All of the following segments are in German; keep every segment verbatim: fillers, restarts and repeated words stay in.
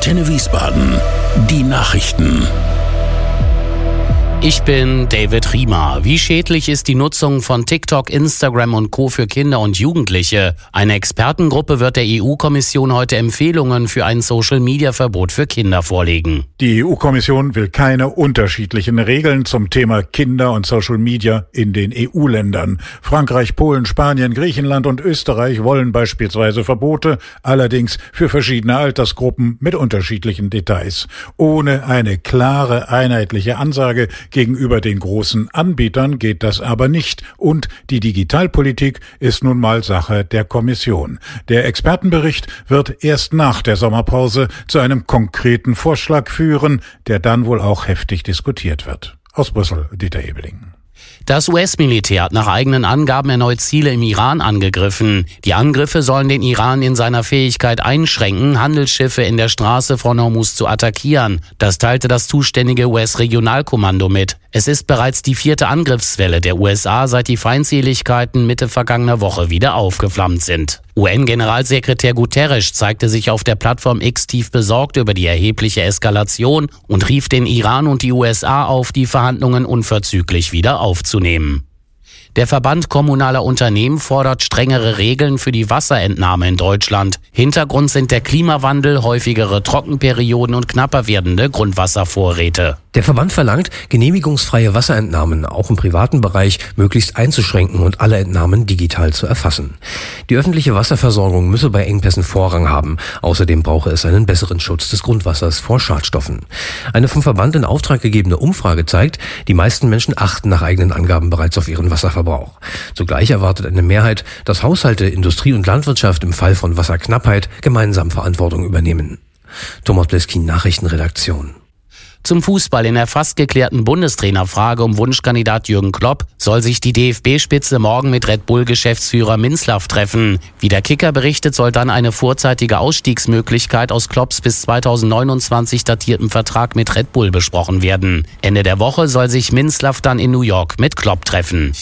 Antenne Wiesbaden. Die Nachrichten. Ich bin David Riemer. Wie schädlich ist die Nutzung von TikTok, Instagram und Co. für Kinder und Jugendliche? Eine Expertengruppe wird der E U-Kommission heute Empfehlungen für ein Social-Media-Verbot für Kinder vorlegen. Die E U-Kommission will keine unterschiedlichen Regeln zum Thema Kinder und Social Media in den E U-Ländern. Frankreich, Polen, Spanien, Griechenland und Österreich wollen beispielsweise Verbote, allerdings für verschiedene Altersgruppen mit unterschiedlichen Details. Ohne eine klare, einheitliche Ansage gegenüber den großen Anbietern geht das aber nicht. Und die Digitalpolitik ist nun mal Sache der Kommission. Der Expertenbericht wird erst nach der Sommerpause zu einem konkreten Vorschlag führen, der dann wohl auch heftig diskutiert wird. Aus Brüssel, Dieter Ebeling. Das U S-Militär hat nach eigenen Angaben erneut Ziele im Iran angegriffen. Die Angriffe sollen den Iran in seiner Fähigkeit einschränken, Handelsschiffe in der Straße von Hormuz zu attackieren. Das teilte das zuständige U S-Regionalkommando mit. Es ist bereits die vierte Angriffswelle der U S A, seit die Feindseligkeiten Mitte vergangener Woche wieder aufgeflammt sind. U N-Generalsekretär Guterres zeigte sich auf der Plattform X tief besorgt über die erhebliche Eskalation und rief den Iran und die U S A auf, die Verhandlungen unverzüglich wieder aufzunehmen. Der Verband kommunaler Unternehmen fordert strengere Regeln für die Wasserentnahme in Deutschland. Hintergrund sind der Klimawandel, häufigere Trockenperioden und knapper werdende Grundwasservorräte. Der Verband verlangt, genehmigungsfreie Wasserentnahmen auch im privaten Bereich möglichst einzuschränken und alle Entnahmen digital zu erfassen. Die öffentliche Wasserversorgung müsse bei Engpässen Vorrang haben. Außerdem brauche es einen besseren Schutz des Grundwassers vor Schadstoffen. Eine vom Verband in Auftrag gegebene Umfrage zeigt, die meisten Menschen achten nach eigenen Angaben bereits auf ihren Wasserverbrauch. Zugleich erwartet eine Mehrheit, dass Haushalte, Industrie und Landwirtschaft im Fall von Wasserknappheit gemeinsam Verantwortung übernehmen. Thomas Bleskin, Nachrichtenredaktion. Zum Fußball. In der fast geklärten Bundestrainerfrage um Wunschkandidat Jürgen Klopp soll sich die D F B-Spitze morgen mit Red Bull-Geschäftsführer Minzlaff treffen. Wie der Kicker berichtet, soll dann eine vorzeitige Ausstiegsmöglichkeit aus Klopps bis zweitausendneunundzwanzig datiertem Vertrag mit Red Bull besprochen werden. Ende der Woche soll sich Minzlaff dann in New York mit Klopp treffen.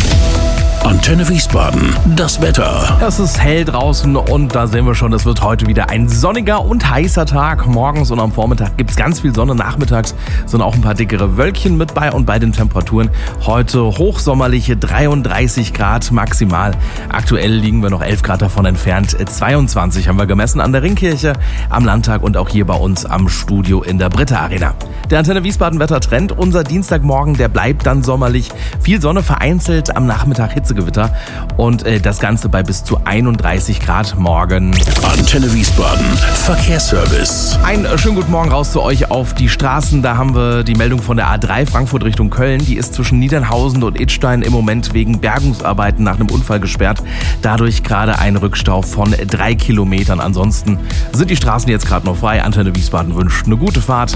Antenne Wiesbaden, das Wetter. Es ist hell draußen und da sehen wir schon, es wird heute wieder ein sonniger und heißer Tag. Morgens und am Vormittag gibt es ganz viel Sonne, nachmittags sind auch ein paar dickere Wölkchen mit bei und bei den Temperaturen heute hochsommerliche dreiunddreißig Grad maximal. Aktuell liegen wir noch elf Grad davon entfernt. zweiundzwanzig haben wir gemessen an der Ringkirche, am Landtag und auch hier bei uns am Studio in der Britta Arena. Der Antenne Wiesbaden Wettertrend, unser Dienstagmorgen, der bleibt dann sommerlich. Viel Sonne, vereinzelt am Nachmittag Hitzegewitter und äh, das Ganze bei bis zu einunddreißig Grad morgen. Antenne Wiesbaden, Verkehrsservice. Ein äh, schönen guten Morgen raus zu euch auf die Straßen. Da haben wir die Meldung von der A drei Frankfurt Richtung Köln. Die ist zwischen Niedernhausen und Idstein im Moment wegen Bergungsarbeiten nach einem Unfall gesperrt. Dadurch gerade ein Rückstau von drei Kilometern. Ansonsten sind die Straßen jetzt gerade noch frei. Antenne Wiesbaden wünscht eine gute Fahrt.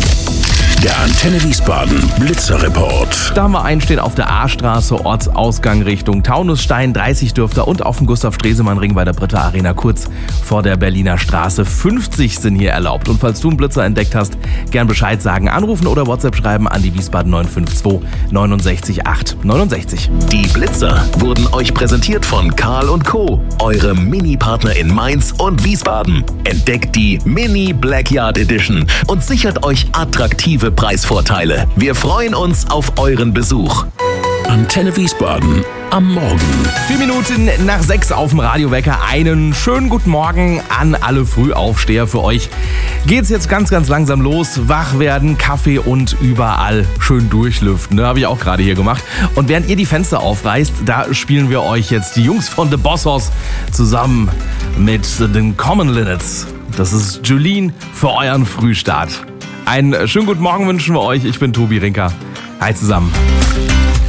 Der Antenne Wiesbaden Blitzerreport. Da haben wir einstehen auf der A-Straße, Ortsausgang Richtung Taunusstein, dreißig dürfte und auf dem Gustav-Stresemann-Ring bei der Britta Arena kurz vor der Berliner Straße. fünfzig sind hier erlaubt. Und falls du einen Blitzer entdeckt hast, gern Bescheid sagen, anrufen oder WhatsApp schreiben an die Wiesbaden neun fünf zwei neunundsechzig acht neunundsechzig. Die Blitzer wurden euch präsentiert von Karl und Co., eure Mini-Partner in Mainz und Wiesbaden. Entdeckt die Mini Blackyard Edition und sichert euch attraktive Preisvorteile. Wir freuen uns auf euren Besuch. Antenne Wiesbaden am Morgen. Vier Minuten nach sechs auf dem Radiowecker. Einen schönen guten Morgen an alle Frühaufsteher. Für euch geht's jetzt ganz, ganz langsam los. Wach werden, Kaffee und überall schön durchlüften. Ne, habe ich auch gerade hier gemacht. Und während ihr die Fenster aufreißt, da spielen wir euch jetzt die Jungs von The Bossos zusammen mit den Common Linnets. Das ist Jolene für euren Frühstart. Einen schönen guten Morgen wünschen wir euch. Ich bin Tobi Rinker. Hi zusammen.